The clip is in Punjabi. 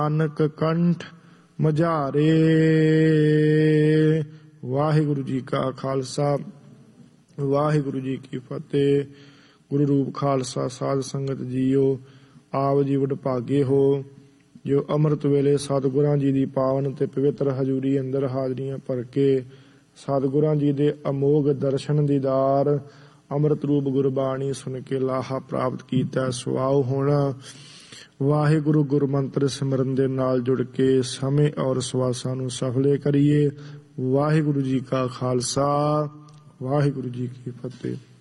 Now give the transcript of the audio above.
ਨਾਨਕ ਕੰਠ ਮਝਾਰੇ। ਵਾਹਿਗੁਰੂ ਜੀ ਕਾ ਖਾਲਸਾ ਵਾਹਿਗੁਰੂ ਜੀ ਕੀ ਫਤਿਹ। ਗੁਰੂ ਰੂਪ ਖਾਲਸਾ ਸਾਧ ਸੰਗਤ ਜੀਓ, ਆਪ ਜੀ ਵਡਭਾਗੇ ਹੋ ਜੋ ਅੰਮ੍ਰਿਤ ਵੇਲੇ ਸਤਿਗੁਰਾਂ ਜੀ ਦੀ ਪਾਵਨ ਤੇ ਪਵਿੱਤਰ ਹਜ਼ੂਰੀ ਅੰਦਰ ਹਾਜ਼ਰੀਆਂ ਭਰ ਕੇ ਸਤਿਗੁਰਾਂ ਜੀ ਦੇ ਅਮੋਘ ਦਰਸ਼ਨ ਦੀਦਾਰ ਅੰਮ੍ਰਿਤ ਰੂਪ ਗੁਰਬਾਣੀ ਸੁਣ ਕੇ ਲਾਹਾ ਪ੍ਰਾਪਤ ਕੀਤਾ। ਸੁਆਓ ਹੁਣ ਵਾਹਿਗੁਰੂ ਗੁਰਮੰਤਰ ਸਿਮਰਨ ਦੇ ਨਾਲ ਜੁੜ ਕੇ ਸਮੇਂ ਔਰ ਸਵਾਸਾਂ ਨੂੰ ਸਫਲੇ ਕਰੀਏ। ਵਾਹਿਗੁਰੂ ਜੀ ਕਾ ਖਾਲਸਾ ਵਾਹਿਗੁਰੂ ਜੀ ਕੀ ਫਤਿਹ।